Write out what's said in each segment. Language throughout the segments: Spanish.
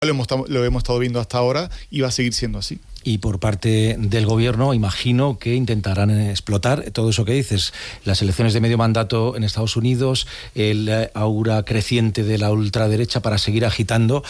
lo hemos estado viendo hasta ahora y va a seguir siendo así. Y por parte del gobierno, imagino que intentarán explotar todo eso que dices, las elecciones de medio mandato en Estados Unidos, el aura creciente de la ultraderecha para seguir agitando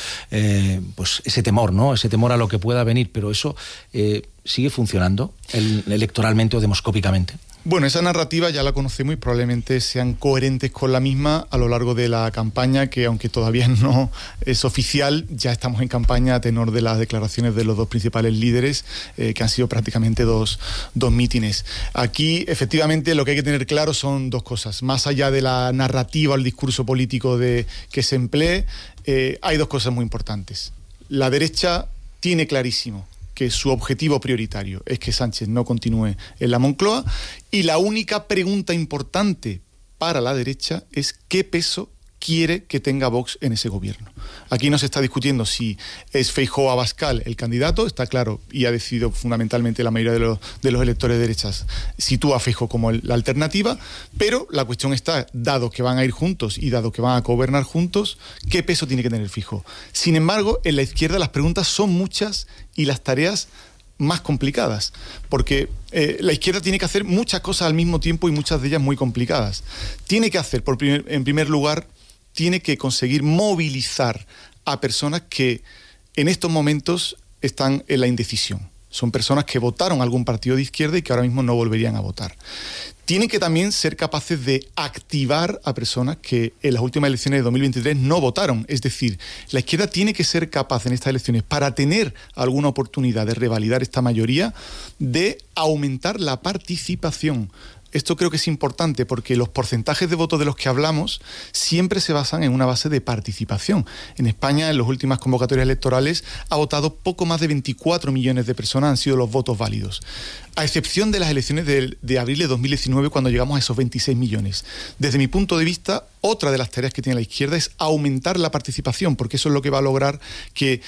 pues ese temor, ¿no? Ese temor a lo que pueda venir, pero eso sigue funcionando electoralmente o demoscópicamente. Bueno, esa narrativa ya la conocemos y probablemente sean coherentes con la misma a lo largo de la campaña, que aunque todavía no es oficial, ya estamos en campaña a tenor de las declaraciones de los dos principales líderes, que han sido prácticamente dos mítines. Aquí, efectivamente, lo que hay que tener claro son dos cosas. Más allá de la narrativa o el discurso político que se emplee, hay dos cosas muy importantes. La derecha tiene clarísimo que su objetivo prioritario es que Sánchez no continúe en la Moncloa, y la única pregunta importante para la derecha es qué peso quiere que tenga Vox en ese gobierno. Aquí no se está discutiendo si es Feijóo o Abascal el candidato, está claro, y ha decidido fundamentalmente la mayoría de los electores de derechas sitúa a Feijóo como la alternativa, pero la cuestión está, dado que van a ir juntos y dado que van a gobernar juntos, ¿qué peso tiene que tener Feijóo? Sin embargo, en la izquierda las preguntas son muchas y las tareas más complicadas, porque la izquierda tiene que hacer muchas cosas al mismo tiempo y muchas de ellas muy complicadas. Tiene que hacer, en primer lugar, tiene que conseguir movilizar a personas que en estos momentos están en la indecisión. Son personas que votaron a algún partido de izquierda y que ahora mismo no volverían a votar. Tienen que también ser capaces de activar a personas que en las últimas elecciones de 2023 no votaron. Es decir, la izquierda tiene que ser capaz en estas elecciones, para tener alguna oportunidad de revalidar esta mayoría, de aumentar la participación. Esto creo que es importante porque los porcentajes de votos de los que hablamos siempre se basan en una base de participación. En España, en las últimas convocatorias electorales, ha votado poco más de 24 millones de personas, han sido los votos válidos. A excepción de las elecciones de abril de 2019, cuando llegamos a esos 26 millones. Desde mi punto de vista, otra de las tareas que tiene la izquierda es aumentar la participación, porque eso es lo que va a lograr que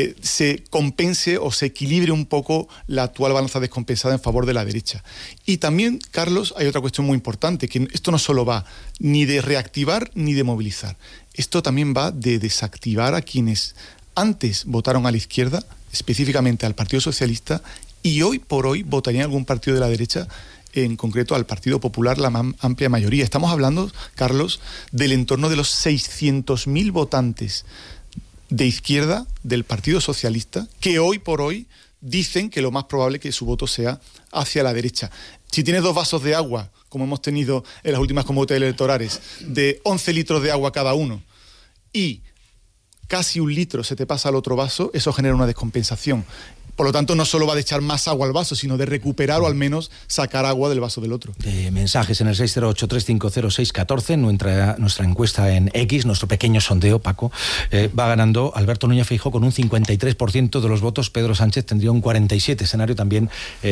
se compense o se equilibre un poco la actual balanza descompensada en favor de la derecha. Y también, Carlos, hay otra cuestión muy importante, que esto no solo va ni de reactivar ni de movilizar. Esto también va de desactivar a quienes antes votaron a la izquierda, específicamente al Partido Socialista, y hoy por hoy votarían algún partido de la derecha, en concreto al Partido Popular, la más amplia mayoría. Estamos hablando, Carlos, del entorno de los 600.000 votantes de izquierda del Partido Socialista, que hoy por hoy dicen que lo más probable es que su voto sea hacia la derecha. Si tienes dos vasos de agua, como hemos tenido en las últimas convocatorias electorales, de 11 litros de agua cada uno, y casi un litro se te pasa al otro vaso, eso genera una descompensación. Por lo tanto, no solo va de echar más agua al vaso, sino de recuperar o al menos sacar agua del vaso del otro. Mensajes en el 608-350-614, nuestra encuesta en X, nuestro pequeño sondeo, Paco, va ganando Alberto Núñez Feijóo con un 53% de los votos, Pedro Sánchez tendría un 47%, escenario también,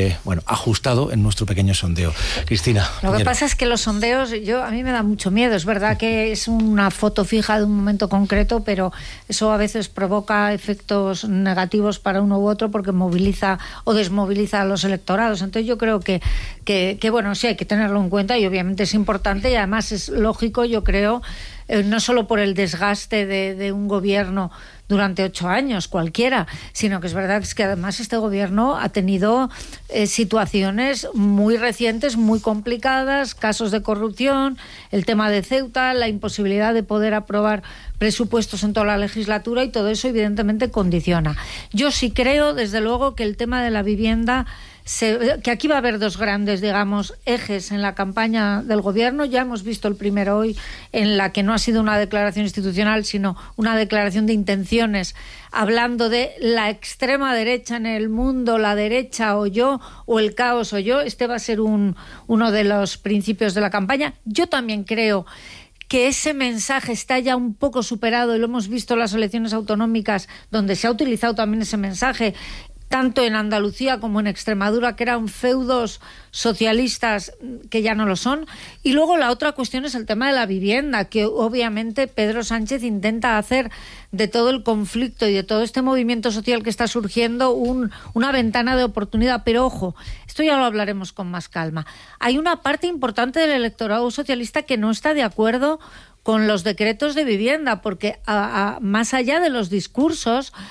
ajustado en nuestro pequeño sondeo. Cristina. Lo que pasa es que los sondeos, a mí me da mucho miedo, es verdad que es una foto fija de un momento concreto, pero eso a veces provoca efectos negativos para uno u otro, porque moviliza o desmoviliza a los electorados. Entonces yo creo que bueno, sí hay que tenerlo en cuenta y obviamente es importante y además es lógico, yo creo, no solo por el desgaste de un gobierno durante 8 años, cualquiera, sino que es verdad que además este gobierno ha tenido situaciones muy recientes, muy complicadas, casos de corrupción, el tema de Ceuta, la imposibilidad de poder aprobar presupuestos en toda la legislatura, y todo eso evidentemente condiciona. Yo sí creo, desde luego, que el tema de la vivienda, que aquí va a haber dos grandes, digamos, ejes en la campaña del gobierno. Ya hemos visto el primero hoy, en la que no ha sido una declaración institucional, sino una declaración de intenciones, hablando de la extrema derecha en el mundo, la derecha o yo, o el caos o yo. Este va a ser uno de los principios de la campaña. Yo también creo que ese mensaje está ya un poco superado, y lo hemos visto en las elecciones autonómicas, donde se ha utilizado también ese mensaje, tanto en Andalucía como en Extremadura, que eran feudos socialistas que ya no lo son. Y luego la otra cuestión es el tema de la vivienda, que obviamente Pedro Sánchez intenta hacer de todo el conflicto y de todo este movimiento social que está surgiendo una ventana de oportunidad. Pero ojo, esto ya lo hablaremos con más calma. Hay una parte importante del electorado socialista que no está de acuerdo con los decretos de vivienda, porque más allá de los discursos,